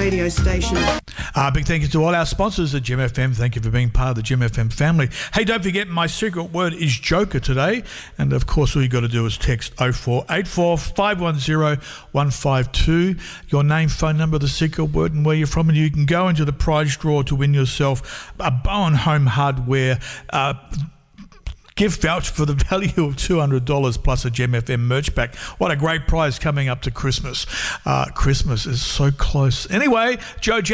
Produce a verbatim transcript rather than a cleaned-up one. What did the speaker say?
radio station. Uh, big thank you to all our sponsors at Gem F M. Thank you for being part of the Gem F M family. Hey, don't forget, my secret word is Joker today. And, of course, all you got to do is text oh four eight four, five one zero, one five two, your name, phone number, the secret word, and where you're from. And you can go into the prize draw to win yourself a Bowen Home Hardware uh gift voucher for the value of two hundred dollars plus a Gem F M merch pack. What a great prize coming up to Christmas. Uh, Christmas is so close. Anyway, Joe